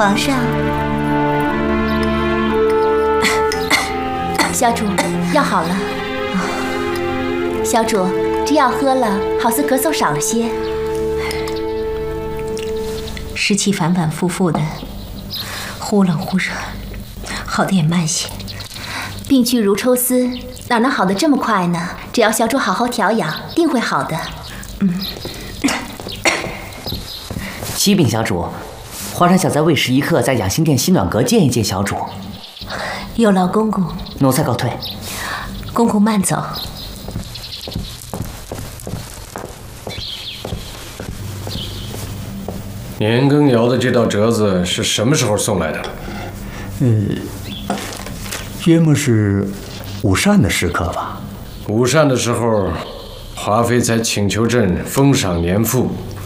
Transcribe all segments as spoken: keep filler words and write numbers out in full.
皇上， 小主，药好了。小主，这药喝了，好似咳嗽少了些。 湿气反反复复的，忽冷忽热，好的也慢些。 病去如抽丝，哪能好得这么快呢？只要小主好好调养，定会好的。嗯。 启禀小主，皇上想在未时一刻在养心殿西暖阁见一见小主。 有劳公公。 奴才告退。 公公慢走。 年羹尧的这道折子是什么时候送来的？ 呃，约莫是午膳的时刻吧。 午膳的时候，华妃才请求朕封赏年赋。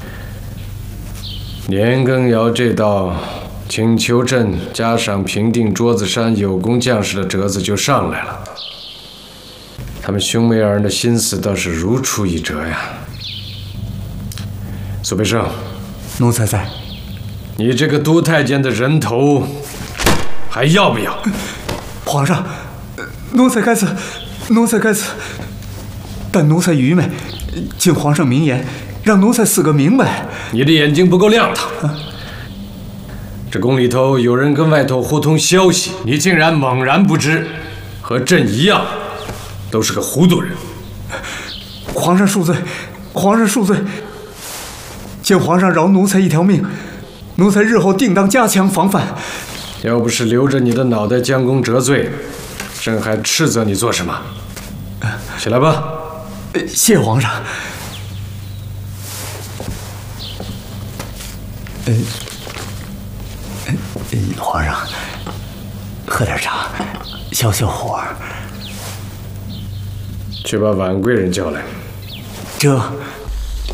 年羹尧这道请求朕加赏平定桌子山有功将士的折子就上来了。他们兄妹二人的心思倒是如出一辙呀。苏培盛。 奴才在。 你这个都太监的人头还要不要？ 皇上，奴才该死，奴才该死。但奴才愚昧，请皇上明言，让奴才死个明白。 你的眼睛不够亮堂。啊、这宫里头有人跟外头互通消息，你竟然猛然不知，和朕一样，都是个糊涂人。 皇上恕罪，皇上恕罪。请皇上饶奴才一条命，奴才日后定当加强防范。 要不是留着你的脑袋将功折罪，朕还斥责你做什么？起来吧。 谢皇上。呃，呃，皇上，喝点茶，消消火。 去把婉贵人叫来。 这。